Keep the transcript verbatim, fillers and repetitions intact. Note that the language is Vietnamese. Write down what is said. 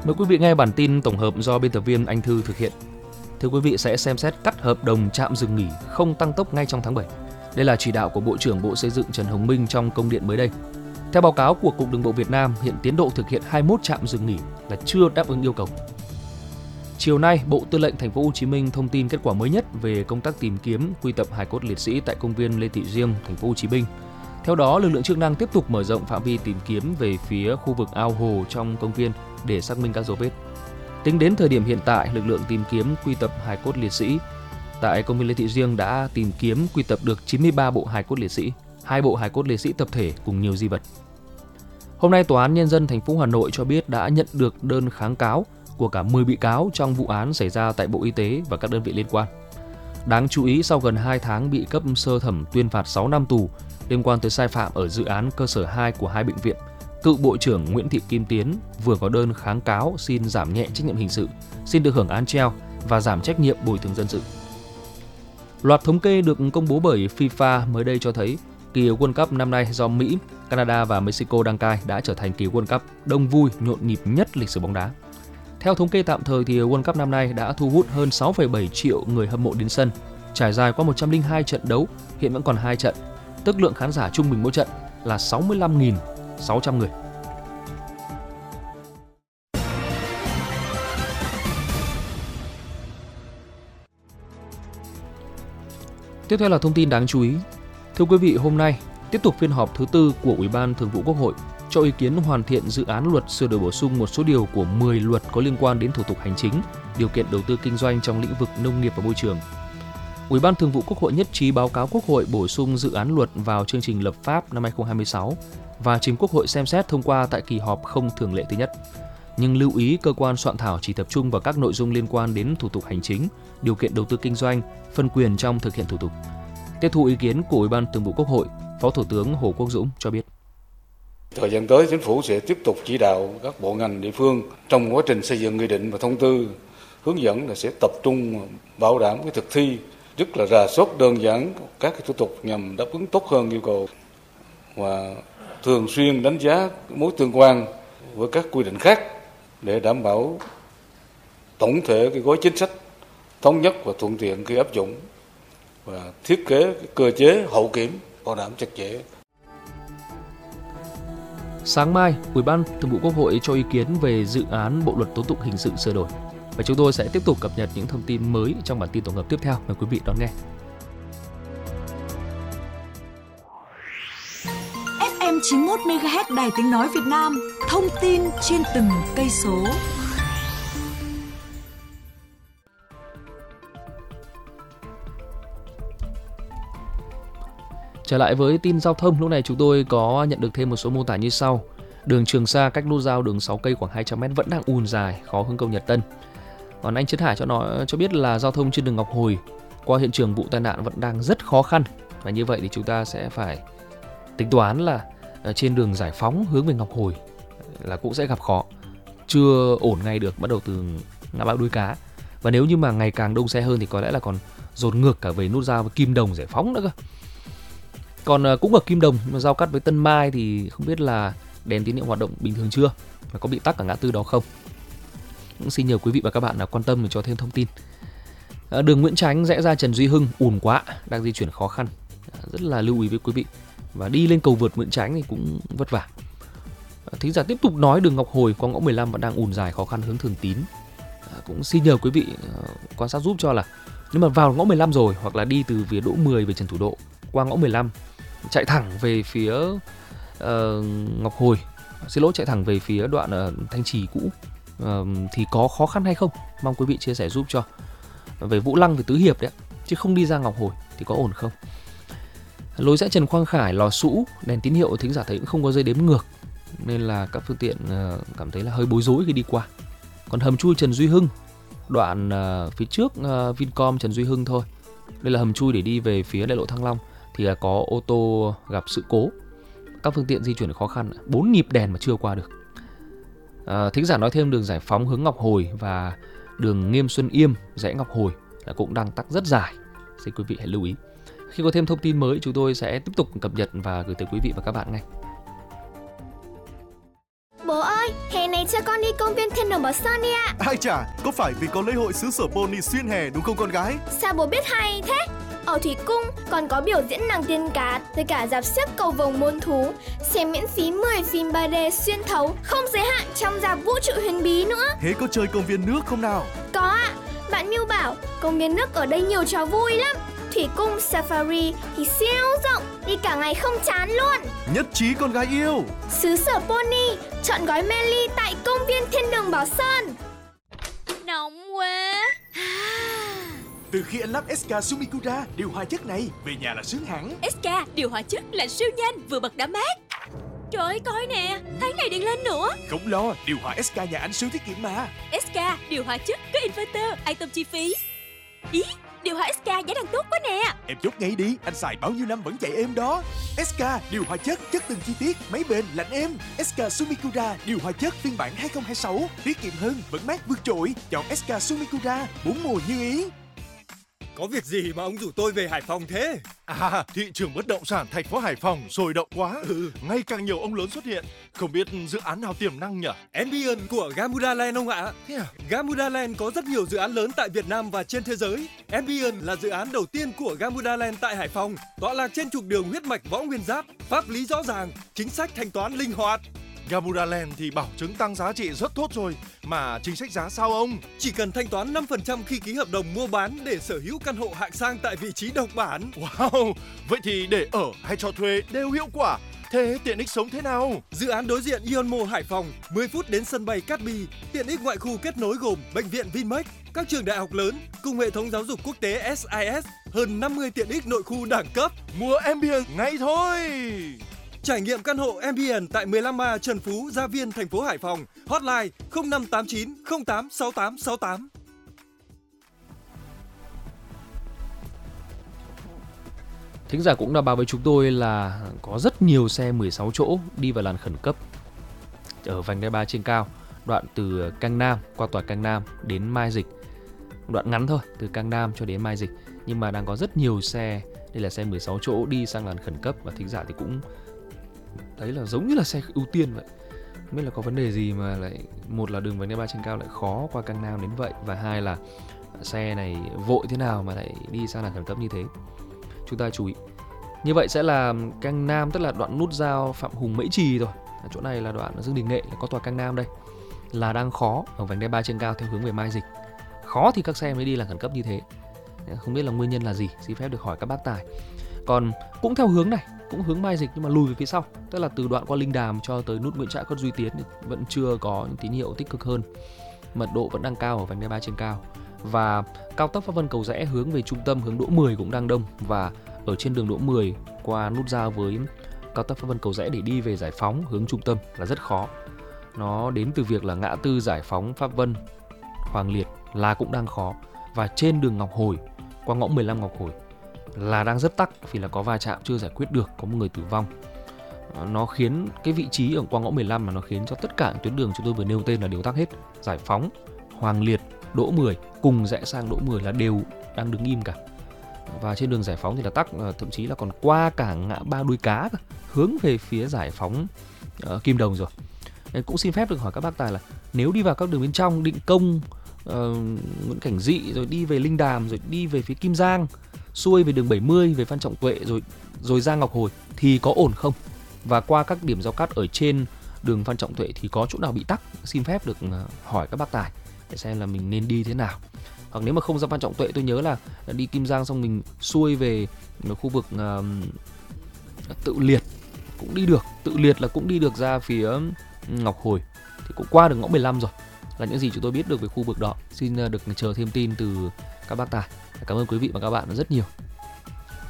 Mời quý vị nghe bản tin tổng hợp do biên tập viên Anh Thư thực hiện. Thưa quý vị, sẽ xem xét cắt hợp đồng trạm dừng nghỉ không tăng tốc ngay trong tháng bảy. Đây là chỉ đạo của Bộ trưởng Bộ Xây dựng Trần Hồng Minh trong công điện mới đây. Theo báo cáo của Cục Đường bộ Việt Nam, hiện tiến độ thực hiện hai mươi mốt trạm dừng nghỉ là chưa đáp ứng yêu cầu. Chiều nay, Bộ Tư lệnh Thành phố Hồ Chí Minh thông tin kết quả mới nhất về công tác tìm kiếm quy tập hài cốt liệt sĩ tại công viên Lê Thị Riêng, Thành phố Hồ Chí Minh. Theo đó, lực lượng chức năng tiếp tục mở rộng phạm vi tìm kiếm về phía khu vực ao hồ trong công viên để xác minh các dấu vết. Tính đến thời điểm hiện tại, lực lượng tìm kiếm quy tập hài cốt liệt sĩ tại công viên Lê Thị Riêng đã tìm kiếm quy tập được chín mươi ba bộ hài cốt liệt sĩ, hai bộ hài cốt liệt sĩ tập thể cùng nhiều di vật. Hôm nay, Tòa án Nhân dân thành phố Hà Nội cho biết đã nhận được đơn kháng cáo của cả mười bị cáo trong vụ án xảy ra tại Bộ Y tế và các đơn vị liên quan. Đáng chú ý, sau gần hai tháng bị cấp sơ thẩm tuyên phạt sáu năm tù liên quan tới sai phạm ở dự án cơ sở hai của hai bệnh viện, cựu Bộ trưởng Nguyễn Thị Kim Tiến vừa có đơn kháng cáo xin giảm nhẹ trách nhiệm hình sự, xin được hưởng án treo và giảm trách nhiệm bồi thường dân sự. Loạt thống kê được công bố bởi FIFA mới đây cho thấy kỳ World Cup năm nay do Mỹ, Canada và Mexico đăng cai đã trở thành kỳ World Cup đông vui, nhộn nhịp nhất lịch sử bóng đá. Theo thống kê tạm thời thì World Cup năm nay đã thu hút hơn sáu phẩy bảy triệu người hâm mộ đến sân, trải dài qua một trăm lẻ hai trận đấu, hiện vẫn còn hai trận, tức lượng khán giả trung bình mỗi trận là sáu mươi lăm nghìn sáu trăm người. Tiếp theo là thông tin đáng chú ý. Thưa quý vị, hôm nay tiếp tục phiên họp thứ tư của Ủy ban Thường vụ Quốc hội cho ý kiến hoàn thiện dự án luật sửa đổi bổ sung một số điều của mười luật có liên quan đến thủ tục hành chính, điều kiện đầu tư kinh doanh trong lĩnh vực nông nghiệp và môi trường. Ủy ban Thường vụ Quốc hội nhất trí báo cáo Quốc hội bổ sung dự án luật vào chương trình lập pháp năm hai không hai sáu và trình Quốc hội xem xét thông qua tại kỳ họp không thường lệ thứ nhất. Nhưng lưu ý cơ quan soạn thảo chỉ tập trung vào các nội dung liên quan đến thủ tục hành chính, điều kiện đầu tư kinh doanh, phân quyền trong thực hiện thủ tục. Tiếp thu ý kiến của Ủy ban Thường vụ Quốc hội, Phó Thủ tướng Hồ Quốc Dũng cho biết. Thời gian tới, Chính phủ sẽ tiếp tục chỉ đạo các bộ ngành địa phương trong quá trình xây dựng nghị định và thông tư, hướng dẫn là sẽ tập trung bảo đảm cái thực thi, rất là rà soát đơn giản các cái thủ tục nhằm đáp ứng tốt hơn yêu cầu và thường xuyên đánh giá mối tương quan với các quy định khác để đảm bảo tổng thể cái gói chính sách thống nhất và thuận tiện khi áp dụng và thiết kế cái cơ chế hậu kiểm bảo đảm chặt chẽ. Sáng mai, Ủy ban Thường vụ Quốc hội cho ý kiến về dự án Bộ luật tố tụng hình sự sửa đổi. Và chúng tôi sẽ tiếp tục cập nhật những thông tin mới trong bản tin tổng hợp tiếp theo. Mời quý vị đón nghe. ép em chín mươi mốt mê ga héc Đài Tiếng nói Việt Nam, thông tin trên từng cây số. Trở lại với tin giao thông, lúc này chúng tôi có nhận được thêm một số mô tả như sau. Đường Trường Sa cách nút giao đường sáu cây khoảng hai trăm mét vẫn đang ùn dài, khó hướng cầu Nhật Tân. Còn anh Trấn Hải cho nói cho biết là giao thông trên đường Ngọc Hồi qua hiện trường vụ tai nạn vẫn đang rất khó khăn. Và như vậy thì chúng ta sẽ phải tính toán là trên đường Giải Phóng hướng về Ngọc Hồi là cũng sẽ gặp khó. Chưa ổn ngay được, bắt đầu từ ngã ba Đuôi Cá. Và nếu như mà ngày càng đông xe hơn thì có lẽ là còn dồn ngược cả về nút giao với Kim Đồng, Giải Phóng nữa cơ. Còn cũng ở Kim Đồng, mà giao cắt với Tân Mai thì không biết là đèn tín hiệu hoạt động bình thường chưa và có bị tắc ở ngã tư đó không. Cũng xin nhờ quý vị và các bạn là quan tâm để cho thêm thông tin. Đường Nguyễn Chánh rẽ ra Trần Duy Hưng ùn quá, đang di chuyển khó khăn, rất là lưu ý với quý vị. Và đi lên cầu vượt Nguyễn Chánh thì cũng vất vả. Thính giả tiếp tục nói đường Ngọc Hồi qua ngõ mười lăm vẫn đang ùn dài khó khăn hướng Thường Tín. Cũng xin nhờ quý vị quan sát giúp cho là nếu mà vào ngõ mười lăm rồi hoặc là đi từ phía Đỗ mười về Trần Thủ Độ qua ngõ mười lăm chạy thẳng về phía uh, Ngọc Hồi, xin lỗi chạy thẳng về phía đoạn uh, Thanh Trì cũ uh, thì có khó khăn hay không? Mong quý vị chia sẻ giúp cho. Về Vũ Lăng về Tứ Hiệp đấy, chứ không đi ra Ngọc Hồi thì có ổn không? Lối rẽ Trần Quang Khải, Lò Sũ, đèn tín hiệu thính giả thấy cũng không có dây đếm ngược nên là các phương tiện uh, cảm thấy là hơi bối rối khi đi qua. Còn hầm chui Trần Duy Hưng, đoạn uh, phía trước uh, Vincom Trần Duy Hưng thôi. Đây là hầm chui để đi về phía đại lộ Thăng Long thì là có ô tô gặp sự cố, các phương tiện di chuyển khó khăn, bốn nhịp đèn mà chưa qua được. À, thính giả nói thêm đường Giải Phóng hướng Ngọc Hồi và đường Nghiêm Xuân Yêm rẽ Ngọc Hồi là cũng đang tắc rất dài, xin quý vị hãy lưu ý. Khi có thêm thông tin mới chúng tôi sẽ tiếp tục cập nhật và gửi tới quý vị và các bạn ngay. Bố ơi, hè này này cho con đi công viên Thiên Đường Bảo Sơn đi ạ. Ai chả, có phải vì có lễ hội xứ sở pony xuyên hè đúng không con gái? Sao bố biết hay thế? Ở Thủy Cung còn có biểu diễn nàng tiên cát với cả rạp xiếc cầu vồng muôn thú, xem miễn phí mười phim ba D xuyên thấu không giới hạn trong rạp vũ trụ huyền bí nữa. Thế có chơi công viên nước không nào? Có ạ. Bạn Miu bảo công viên nước ở đây nhiều trò vui lắm. Thủy Cung Safari thì siêu rộng, đi cả ngày không chán luôn. Nhất trí con gái yêu. Xứ sở pony chọn gói mê ly tại công viên Thiên Đường Bảo Sơn. Nóng quá. Từ khi anh lắp ét ca Sumikura điều hòa chất này, về nhà là sướng hẳn. ét ca điều hòa chất lạnh siêu nhanh, vừa bật đã mát. Trời ơi, coi nè, tháng này điện lên nữa. Không lo, điều hòa ét ca nhà anh siêu tiết kiệm mà. ét ca điều hòa chất có inverter, an tâm chi phí. Ý, điều hòa ét ca giá đang tốt quá nè. Em chốt ngay đi, anh xài bao nhiêu năm vẫn chạy êm đó. ét ca điều hòa chất, chất từng chi tiết, máy bền, lạnh êm. ét ca Sumikura điều hòa chất phiên bản hai không hai sáu, tiết kiệm hơn, vẫn mát vượt trội. Chọn ét ca Sumikura, bốn mùa như ý. Có việc gì mà ông rủ tôi về Hải Phòng thế? À, thị trường bất động sản thành phố Hải Phòng sôi động quá. Ừ, ngày càng nhiều ông lớn xuất hiện. Không biết dự án nào tiềm năng nhỉ? Ambient của Gamuda Land ông ạ. Thế à? Gamuda Land có rất nhiều dự án lớn tại Việt Nam và trên thế giới. Ambient là dự án đầu tiên của Gamuda Land tại Hải Phòng, tọa lạc trên trục đường huyết mạch Võ Nguyên Giáp, pháp lý rõ ràng, chính sách thanh toán linh hoạt. Gamuda Land thì bảo chứng tăng giá trị rất tốt rồi, mà chính sách giá sao ông? Chỉ cần thanh toán năm phần trăm khi ký hợp đồng mua bán để sở hữu căn hộ hạng sang tại vị trí độc bản. Wow, vậy thì để ở hay cho thuê đều hiệu quả. Thế tiện ích sống thế nào? Dự án đối diện Ion Mall Hải Phòng, mười phút đến sân bay Cát Bi. Tiện ích ngoại khu kết nối gồm bệnh viện Vinmec, các trường đại học lớn cùng hệ thống giáo dục quốc tế ét i ét, hơn năm mươi tiện ích nội khu đẳng cấp. Mua Ambient ngay thôi. Trải nghiệm căn hộ Ambient tại mười lăm A Trần Phú, Gia Viên, thành phố Hải Phòng. Hotline không năm tám chín không tám sáu tám sáu tám. Thính giả cũng đã báo với chúng tôi là có rất nhiều xe mười sáu chỗ đi vào làn khẩn cấp ở vành đai ba trên cao, đoạn từ Cang Nam qua tòa Cang Nam đến Mai Dịch. Đoạn ngắn thôi, từ Cang Nam cho đến Mai Dịch. Nhưng mà đang có rất nhiều xe, đây là xe mười sáu chỗ đi sang làn khẩn cấp, và thính giả thì cũng thấy là giống như là xe ưu tiên vậy. Không biết là có vấn đề gì mà lại, một là đường vành đai ba trên cao lại khó qua Cang Nam đến vậy, và hai là xe này vội thế nào mà lại đi sang làn khẩn cấp như thế. Chúng ta chú ý. Như vậy sẽ là Cang Nam, tức là đoạn nút giao Phạm Hùng Mễ Trì rồi. Ở chỗ này là đoạn Dương Đình Nghệ, là có tòa Cang Nam đây, là đang khó ở vành đai ba trên cao theo hướng về Mai Dịch. Khó thì các xe mới đi làn khẩn cấp như thế. Không biết là nguyên nhân là gì, xin phép được hỏi các bác tài. Còn cũng theo hướng này, cũng hướng Mai Dịch nhưng mà lùi về phía sau, tức là từ đoạn qua Linh Đàm cho tới nút Nguyễn Trãi Khuất Duy Tiến thì vẫn chưa có những tín hiệu tích cực hơn. Mật độ vẫn đang cao ở vành đai ba trên cao. Và cao tốc Pháp Vân Cầu Giẽ hướng về trung tâm hướng Đỗ mười cũng đang đông, và ở trên đường Đỗ mười qua nút giao với cao tốc Pháp Vân Cầu Giẽ để đi về Giải Phóng hướng trung tâm là rất khó. Nó đến từ việc là ngã tư Giải Phóng, Pháp Vân, Hoàng Liệt là cũng đang khó. Và trên đường Ngọc Hồi qua ngõ mười lăm Ngọc Hồi là đang rất tắc vì là có va chạm chưa giải quyết được, có một người tử vong. Nó khiến cái vị trí ở qua ngõ mười lăm mà nó khiến cho tất cả tuyến đường chúng tôi vừa nêu tên là đều tắc hết. Giải Phóng, Hoàng Liệt, Đỗ mười cùng rẽ sang Đỗ mười là đều đang đứng im cả. Và trên đường Giải Phóng thì là tắc, thậm chí là còn qua cả ngã ba Đuôi Cá cả, hướng về phía Giải Phóng, uh, Kim Đồng rồi. Nên cũng xin phép được hỏi các bác tài là nếu đi vào các đường bên trong Định Công, uh, Nguyễn Cảnh Dị, rồi đi về Linh Đàm, rồi đi về phía Kim Giang, xuôi về đường bảy mươi về Phan Trọng Tuệ, rồi rồi ra Ngọc Hồi thì có ổn không? Và qua các điểm giao cắt ở trên đường Phan Trọng Tuệ thì có chỗ nào bị tắc? Xin phép được hỏi các bác tài để xem là mình nên đi thế nào. Hoặc nếu mà không ra Phan Trọng Tuệ, tôi nhớ là đi Kim Giang xong mình xuôi về khu vực uh, Tự Liệt cũng đi được. Tự Liệt là cũng đi được ra phía Ngọc Hồi thì cũng qua được ngõ mười lăm rồi. Là những gì chúng tôi biết được về khu vực đó. Xin được chờ thêm tin từ các bác tài. Cảm ơn quý vị và các bạn rất nhiều.